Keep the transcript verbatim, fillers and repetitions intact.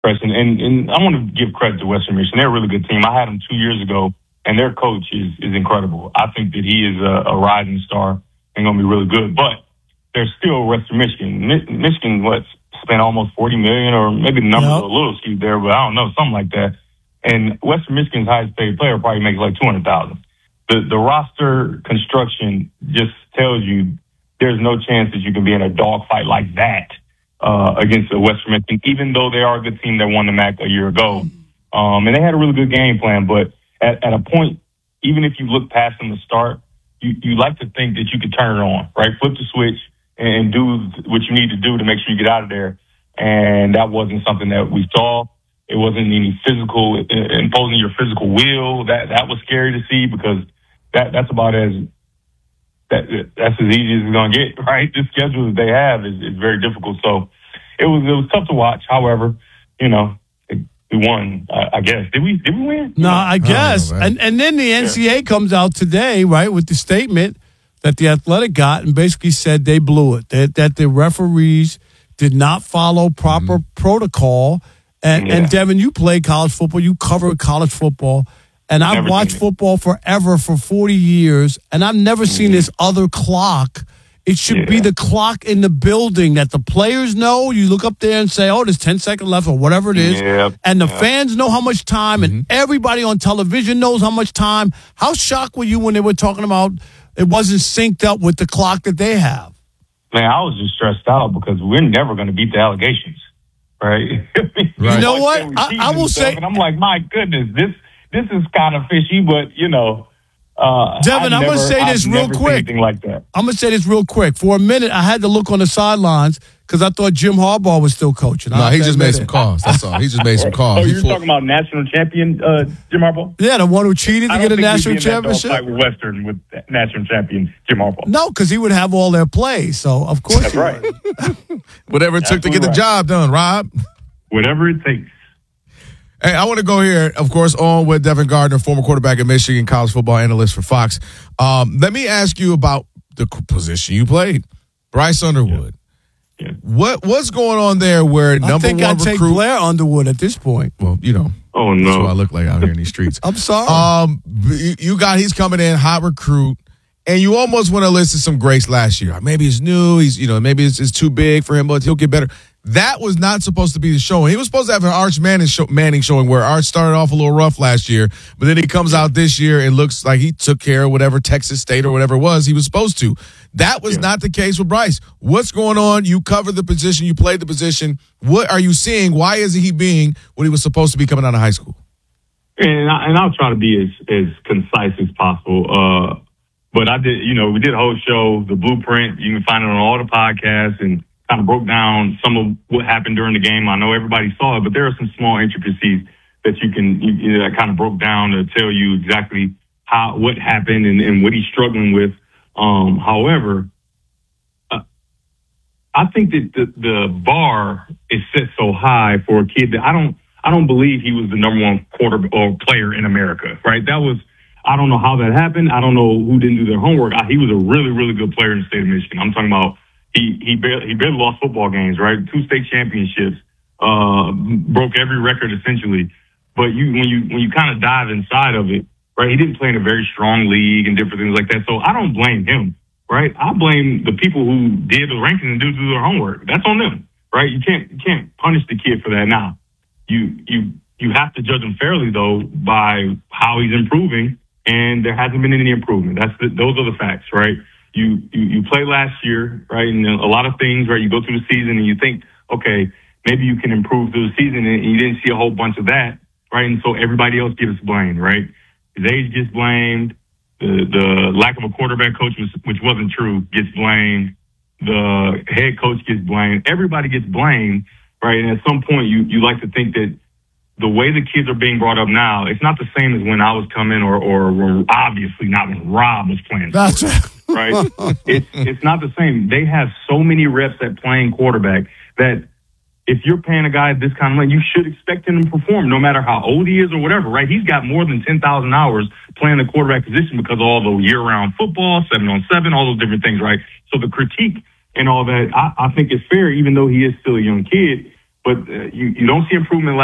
Preston, and, and I want to give credit to Western Michigan. They're a really good team. I had them two years ago, and their coach is is incredible. I think that he is a, a rising star and going to be really good. But they're still Western Michigan. Mi- Michigan, what, spent almost forty million dollars, or maybe the numbers yep. are a little skewed there, but I don't know, something like that. And Western Michigan's highest paid player probably makes like two hundred thousand dollars. The the roster construction just tells you there's no chance that you can be in a dogfight like that uh, against the Western Michigan, even though they are a good team that won the M A C a year ago. Um, and they had a really good game plan, but at, at a point, even if you look past them to start, you, you like to think that you could turn it on, right? Flip the switch and do what you need to do to make sure you get out of there. And that wasn't something that we saw. It wasn't any physical, imposing your physical will. That that was scary to see, because that that's about as that that's as easy as it's gonna get, right? The schedule that they have is, is very difficult. So it was it was tough to watch. However, you know, we won. I, I guess did we did we win? No, I guess. Oh, and and then the N C A A yeah. comes out today, right, with the statement that the Athletic got, and basically said they blew it. That that the referees did not follow proper mm-hmm. protocol. And, yeah. and Devin, you play college football. You cover college football. And I've watched football forever, for forty years, and I've never mm-hmm. seen this other clock. It should yeah. be the clock in the building that the players know. You look up there and say, oh, there's ten seconds left, or whatever it is. Yeah. And the yeah. fans know how much time, and mm-hmm. everybody on television knows how much time. How shocked were you when they were talking about it wasn't synced up with the clock that they have? Man, I was just stressed out because we're never going to beat the allegations. Right. right. You know what? I, I will say, and I'm like, my goodness, this this is kind of fishy, but you know, uh, Devin, I'm never, gonna say this I've real never quick. Anything like that. I'm gonna say this real quick. For a minute, I had to look on the sidelines because I thought Jim Harbaugh was still coaching. No, he just made some calls. That's all. He just made some calls. Oh, he you're talking about national champion uh, Jim Harbaugh? Yeah, the one who cheated to I get a think national we'd be in championship. That fight with Western with national champion Jim Harbaugh. No, because he would have all their plays. So of course, that's right. Whatever it took to get right. the job done, Rob. Whatever it takes. Hey, I want to go here, of course, on with Devin Gardner, former quarterback at Michigan, college football analyst for Fox. Um, let me ask you about the position you played, Bryce Underwood. Yeah. Yeah. What what's going on there? Where number I think one I'd recruit, take Blair Underwood at this point. Well, you know, oh no, that's what I look like out here in these streets. I'm sorry. Um, you got he's coming in hot recruit. And you almost want to listen some grace last year. Maybe he's new. He's, you know, maybe it's, it's too big for him, but he'll get better. That was not supposed to be the showing. He was supposed to have an Arch Manning, show, Manning showing where Arch started off a little rough last year, but then he comes out this year and looks like he took care of whatever Texas State or whatever it was he was supposed to. That was yeah. not the case with Bryce. What's going on? You covered the position. You played the position. What are you seeing? Why isn't he being what he was supposed to be coming out of high school? And, I, and I'll try to be as, as concise as possible. Uh, But I did, you know, we did a whole show, The Blueprint. You can find it on all the podcasts, and kind of broke down some of what happened during the game. I know everybody saw it, but there are some small intricacies that you can, you, you know, that kind of broke down to tell you exactly how, what happened and, and what he's struggling with. Um, however, uh, I think that the, the bar is set so high for a kid that I don't, I don't believe he was the number one quarter or player in America, right? That was, I don't know how that happened. I don't know who didn't do their homework. I, he was a really, really good player in the state of Michigan. I'm talking about he he barely, he barely lost football games, right? Two state championships, uh, broke every record essentially. But you when you when you kind of dive inside of it, right? He didn't play in a very strong league and different things like that. So I don't blame him, right? I blame the people who did the rankings and didn't do their homework. That's on them, right? You can't you can't punish the kid for that. Now, you you you have to judge him fairly though by how he's improving. And there hasn't been any improvement. That's the, those are the facts, right? You, you you play last year, right? And a lot of things, right? You go through the season and you think, okay, maybe you can improve through the season, and you didn't see a whole bunch of that, right? And so everybody else gets blamed, right? His age gets blamed. The the lack of a quarterback coach, was, which wasn't true, gets blamed. The head coach gets blamed. Everybody gets blamed, right? And at some point, you you like to think that the way the kids are being brought up now, it's not the same as when I was coming, or, or, or obviously not when Rob was playing. That's right. It's it's not the same. They have so many reps at playing quarterback that if you're paying a guy this kind of money, you should expect him to perform, no matter how old he is or whatever. Right? He's got more than ten thousand hours playing the quarterback position because of all the year-round football, seven on seven, all those different things. Right. So the critique and all that, I, I think is fair, even though he is still a young kid. but uh, you you don't see improvement.